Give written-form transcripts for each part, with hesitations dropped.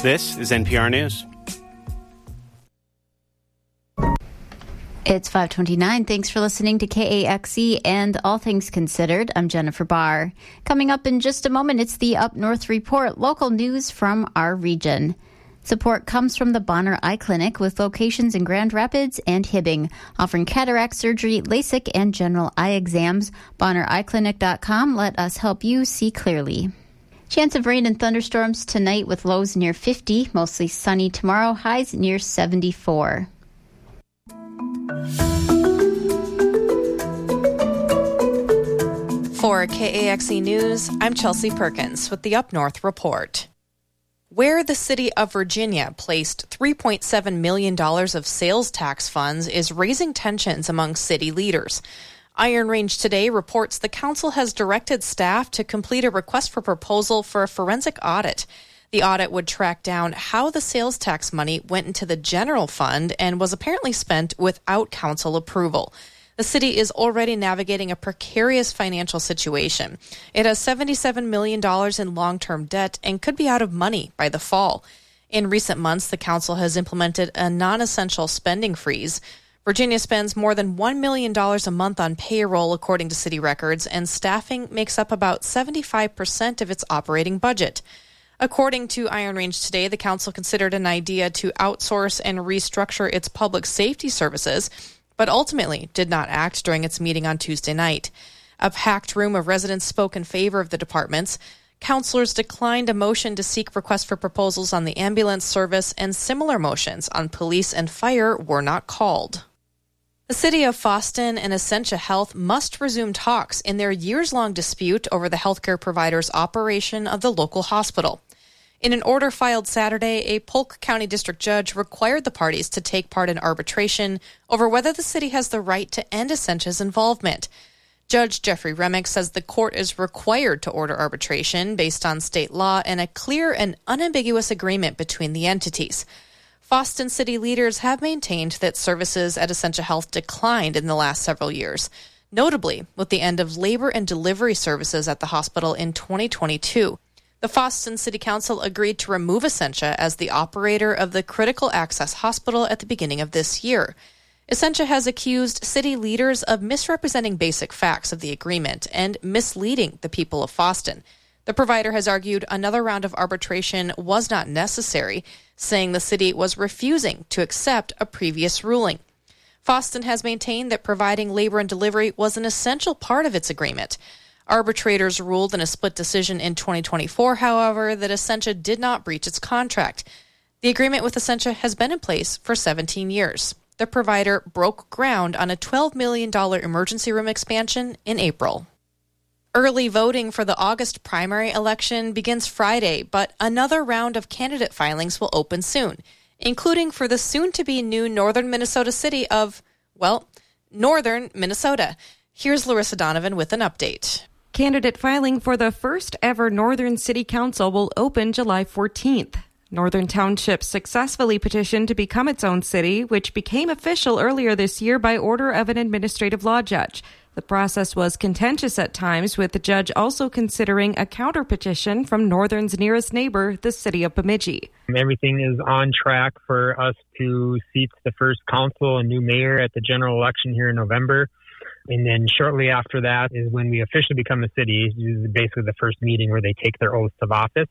This is NPR News. It's 5:29. Thanks for listening to KAXE and All Things Considered. I'm Jennifer Barr. Coming up in just a moment, it's the Up North Report, local news from our region. Support comes from the Bonner Eye Clinic with locations in Grand Rapids and Hibbing, offering cataract surgery, LASIK, and general eye exams. BonnerEyeClinic.com. Let us help you see clearly. Chance of rain and thunderstorms tonight with lows near 50, mostly sunny tomorrow, highs near 74. For KAXE News, I'm Chelsea Perkins with the Up North Report. Where the city of Virginia placed $3.7 million of sales tax funds is raising tensions among city leaders. Iron Range Today reports the council has directed staff to complete a request for proposal for a forensic audit. The audit would track down how the sales tax money went into the general fund and was apparently spent without council approval. The city is already navigating a precarious financial situation. It has $77 million in long-term debt and could be out of money by the fall. In recent months, the council has implemented a non-essential spending freeze. Virginia spends more than $1 million a month on payroll, according to city records, and staffing makes up about 75% of its operating budget. According to Iron Range Today, the council considered an idea to outsource and restructure its public safety services, but ultimately did not act during its meeting on Tuesday night. A packed room of residents spoke in favor of the departments. Councilors declined a motion to seek requests for proposals on the ambulance service, and similar motions on police and fire were not called. The city of Fosston and Essentia Health must resume talks in their years-long dispute over the healthcare provider's operation of the local hospital. In an order filed Saturday, a Polk County District Judge required the parties to take part in arbitration over whether the city has the right to end Essentia's involvement. Judge Jeffrey Remick says the court is required to order arbitration based on state law and a clear and unambiguous agreement between the entities. Fosston city leaders have maintained that services at Essentia Health declined in the last several years, notably with the end of labor and delivery services at the hospital in 2022. The Fosston City Council agreed to remove Essentia as the operator of the Critical Access Hospital at the beginning of this year. Essentia has accused city leaders of misrepresenting basic facts of the agreement and misleading the people of Fosston. The provider has argued another round of arbitration was not necessary, saying the city was refusing to accept a previous ruling. Fosston has maintained that providing labor and delivery was an essential part of its agreement. Arbitrators ruled in a split decision in 2024, however, that Essentia did not breach its contract. The agreement with Essentia has been in place for 17 years. The provider broke ground on a $12 million emergency room expansion in April. Early voting for the August primary election begins Friday, but another round of candidate filings will open soon, including for the soon-to-be new northern Minnesota city of, northern Minnesota. Here's Larissa Donovan with an update. Candidate filing for the first ever Northern City Council will open July 14th. Northern Township successfully petitioned to become its own city, which became official earlier this year by order of an administrative law judge. The process was contentious at times, with the judge also considering a counter-petition from Northern's nearest neighbor, the city of Bemidji. Everything is on track for us to seat the first council and new mayor at the general election here in November. And then shortly after that is when we officially become a city. This is basically the first meeting where they take their oaths of office.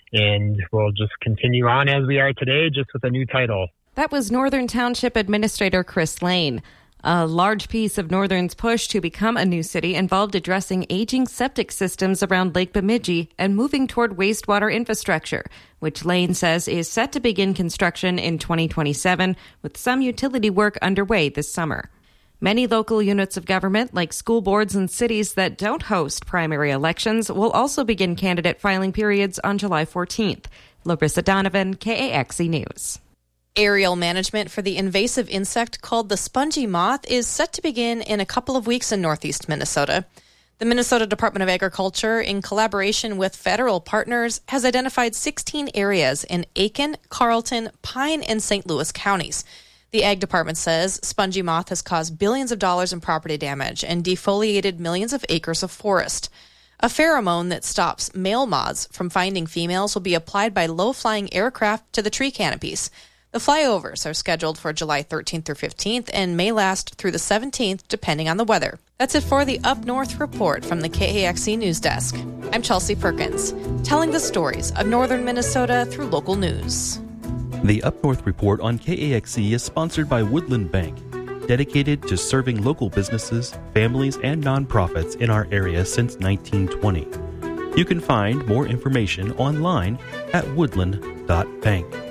And we'll just continue on as we are today, just with a new title. That was Northern Township Administrator Chris Lane. A large piece of Northern's push to become a new city involved addressing aging septic systems around Lake Bemidji and moving toward wastewater infrastructure, which Lane says is set to begin construction in 2027, with some utility work underway this summer. Many local units of government, like school boards and cities that don't host primary elections, will also begin candidate filing periods on July 14th. Larissa Donovan, KAXE News. Aerial management for the invasive insect called the spongy moth is set to begin in a couple of weeks in northeast Minnesota. The Minnesota Department of Agriculture, in collaboration with federal partners, has identified 16 areas in Aiken, Carlton, Pine, and St. Louis counties. The Ag Department says spongy moth has caused billions of dollars in property damage and defoliated millions of acres of forest. A pheromone that stops male moths from finding females will be applied by low-flying aircraft to the tree canopies. The flyovers are scheduled for July 13th through 15th and may last through the 17th, depending on the weather. That's it for the Up North Report from the KAXE News Desk. I'm Chelsea Perkins, telling the stories of northern Minnesota through local news. The Up North Report on KAXE is sponsored by Woodland Bank, dedicated to serving local businesses, families, and nonprofits in our area since 1920. You can find more information online at woodland.bank.